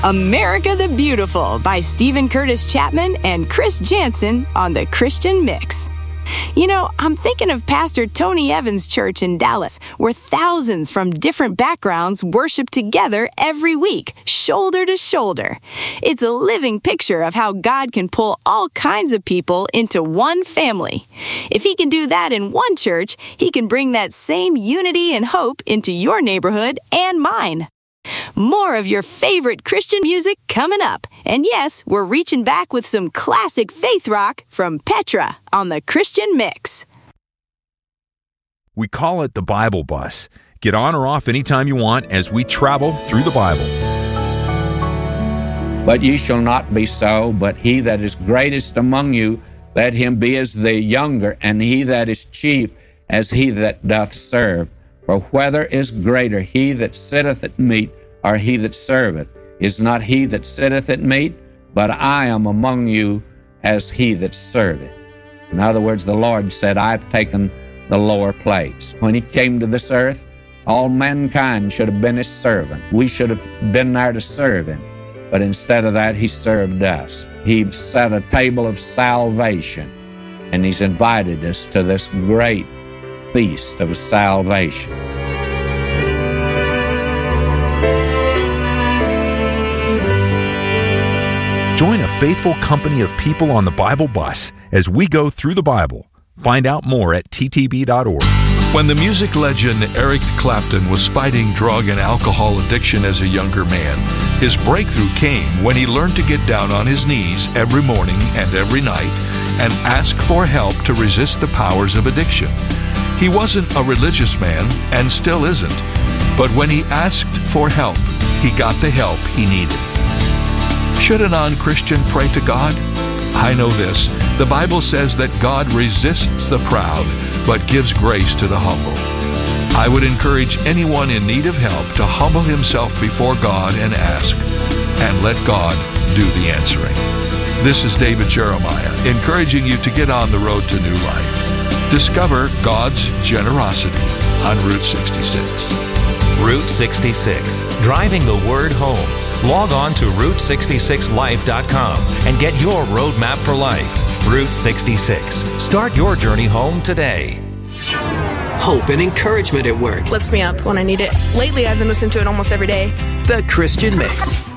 America the Beautiful by Stephen Curtis Chapman and Chris Jansen on the Christian Mix. You know, I'm thinking of Pastor Tony Evans' church in Dallas, where thousands from different backgrounds worship together every week, shoulder to shoulder. It's a living picture of how God can pull all kinds of people into one family. If He can do that in one church, He can bring that same unity and hope into your neighborhood and mine. More of your favorite Christian music coming up. And yes, we're reaching back with some classic faith rock from Petra on the Christian Mix. We call it the Bible Bus. Get on or off anytime you want as we travel through the Bible. But ye shall not be so, but he that is greatest among you, let him be as the younger, and he that is chief as he that doth serve. For whether is greater, he that sitteth at meat, or he that serveth? Is not he that sitteth at meat? But I am among you as he that serveth. In other words, the Lord said, I've taken the lower place. When He came to this earth, all mankind should have been His servant. We should have been there to serve Him. But instead of that, He served us. He set a table of salvation, and He's invited us to this great feast of salvation. Join a faithful company of people on the Bible Bus as we go through the Bible. Find out more at ttb.org. When the music legend Eric Clapton was fighting drug and alcohol addiction as a younger man, his breakthrough came when he learned to get down on his knees every morning and every night and ask for help to resist the powers of addiction. He wasn't a religious man and still isn't, but when he asked for help, he got the help he needed. Should a non-Christian pray to God? I know this. The Bible says that God resists the proud, but gives grace to the humble. I would encourage anyone in need of help to humble himself before God and ask, and let God do the answering. This is David Jeremiah, encouraging you to get on the road to new life. Discover God's generosity on Route 66. Route 66, driving the word home. Log on to Route66Life.com and get your roadmap for life. Route 66. Start your journey home today. Hope and encouragement at work. Lifts me up when I need it. Lately, I've been listening to it almost every day. The Christian Mix.